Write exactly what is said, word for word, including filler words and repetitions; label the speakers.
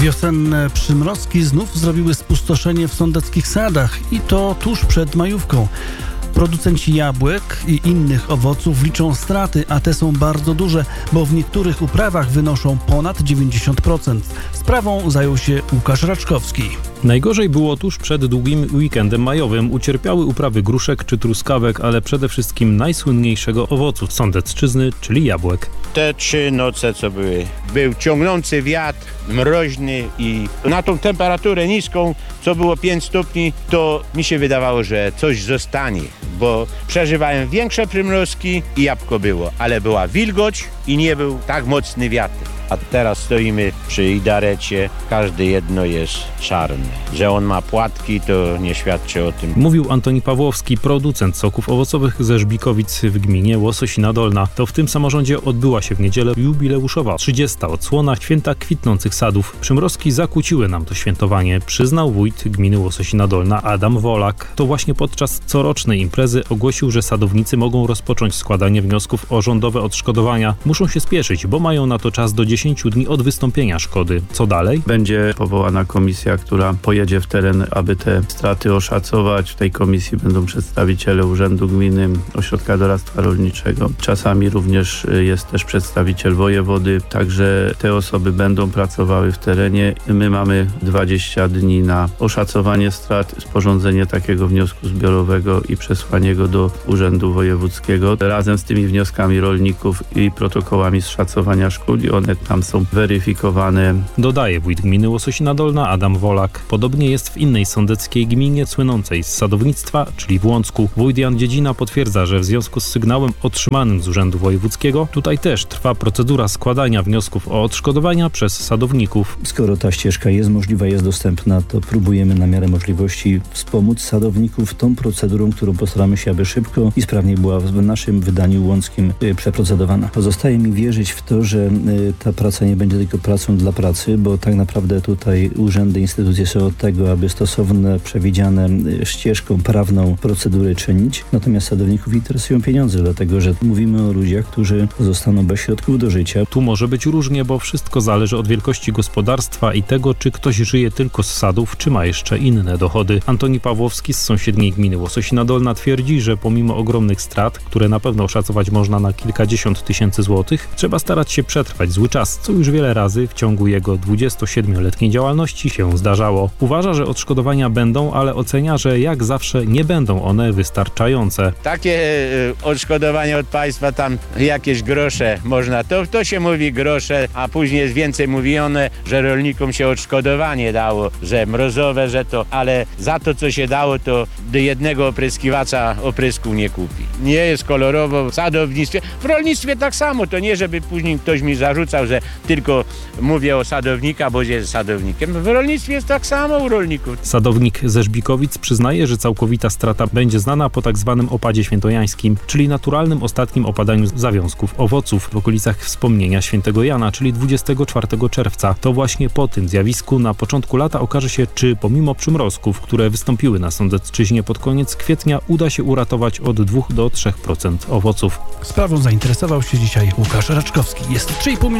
Speaker 1: Wiosenne przymrozki znów zrobiły spustoszenie w sądeckich sadach i to tuż przed majówką. Producenci jabłek i innych owoców liczą straty, a te są bardzo duże, bo w niektórych uprawach wynoszą ponad dziewięćdziesiąt procent. Sprawą zajął się Łukasz Raczkowski.
Speaker 2: Najgorzej było tuż przed długim weekendem majowym. Ucierpiały uprawy gruszek czy truskawek, ale przede wszystkim najsłynniejszego owocu sądecczyzny, czyli jabłek.
Speaker 3: Te trzy noce, co były, był ciągnący wiatr, mroźny i na tą temperaturę niską, co było pięć stopni, to mi się wydawało, że coś zostanie, bo przeżywałem większe przymrozki i jabłko było, ale była wilgoć i nie był tak mocny wiatr. A teraz stoimy przy idarecie, każde jedno jest czarne. Że on ma płatki, to nie świadczy o tym.
Speaker 2: Mówił Antoni Pawłowski, producent soków owocowych ze Żbikowic w gminie Łososina Dolna. To w tym samorządzie odbyła się w niedzielę jubileuszowa trzydziesta odsłona Święta Kwitnących Sadów. Przymrozki zakłóciły nam to świętowanie, przyznał wójt gminy Łososina Dolna Adam Wolak. To właśnie podczas corocznej imprezy ogłosił, że sadownicy mogą rozpocząć składanie wniosków o rządowe odszkodowania. Muszą się spieszyć, bo mają na to czas do dziesięciu dni od wystąpienia szkody. Co dalej?
Speaker 4: Będzie powołana komisja, która pojedzie w teren, aby te straty oszacować. W tej komisji będą przedstawiciele Urzędu Gminy, Ośrodka Doradztwa Rolniczego. Czasami również jest też przedstawiciel wojewody, także te osoby będą pracowały w terenie. My mamy dwadzieścia dni na oszacowanie strat, sporządzenie takiego wniosku zbiorowego i przesłanie go do Urzędu Wojewódzkiego. Razem z tymi wnioskami rolników i protokołami z szacowania szkód i one tam są weryfikowane.
Speaker 2: Dodaje wójt gminy Łososina Dolna Adam Wolak. Podobnie jest w innej sądeckiej gminie słynącej z sadownictwa, czyli w Łącku. Wójt Jan Dziedzina potwierdza, że w związku z sygnałem otrzymanym z Urzędu Wojewódzkiego tutaj też trwa procedura składania wniosków o odszkodowania przez sadowników.
Speaker 5: Skoro ta ścieżka jest możliwa, jest dostępna, to próbujemy na miarę możliwości wspomóc sadowników tą procedurą, którą postaramy się, aby szybko i sprawnie była w naszym wydaniu łąckim y, przeprocedowana. Pozostaje mi wierzyć w to, że y, ta praca nie będzie tylko pracą dla pracy, bo tak naprawdę tutaj urzędy, instytucje są od tego, aby stosowne, przewidziane ścieżką prawną procedury czynić. Natomiast sadowników interesują pieniądze, dlatego że mówimy o ludziach, którzy pozostaną bez środków do życia.
Speaker 2: Tu może być różnie, bo wszystko zależy od wielkości gospodarstwa i tego, czy ktoś żyje tylko z sadów, czy ma jeszcze inne dochody. Antoni Pawłowski z sąsiedniej gminy Łososina Dolna twierdzi, że pomimo ogromnych strat, które na pewno oszacować można na kilkadziesiąt tysięcy złotych, trzeba starać się przetrwać zły czas, co już wiele razy w ciągu jego dwudziestosiedmioletniej działalności się zdarzało. Uważa, że odszkodowania będą, ale ocenia, że jak zawsze nie będą one wystarczające.
Speaker 3: Takie y, odszkodowania od państwa, tam jakieś grosze można, to, to się mówi grosze, a później jest więcej mówione, że rolnikom się odszkodowanie dało, że mrozowe, że to, ale za to, co się dało, to do jednego opryskiwacza oprysku nie kupi. Nie jest kolorowo w sadownictwie. W rolnictwie tak samo, to nie, żeby później ktoś mi zarzucał, że tylko mówię o sadownika, bo jest sadownikiem. W rolnictwie jest tak samo u rolników.
Speaker 2: Sadownik ze Żbikowic przyznaje, że całkowita strata będzie znana po tak zwanym opadzie świętojańskim, czyli naturalnym ostatnim opadaniu zawiązków owoców w okolicach wspomnienia świętego Jana, czyli dwudziestego czwartego czerwca. To właśnie po tym zjawisku na początku lata okaże się, czy pomimo przymrozków, które wystąpiły na Sądecczyźnie pod koniec kwietnia, uda się uratować od dwóch do trzech procent owoców.
Speaker 1: Sprawą zainteresował się dzisiaj Łukasz Raczkowski. Jest trzy i pół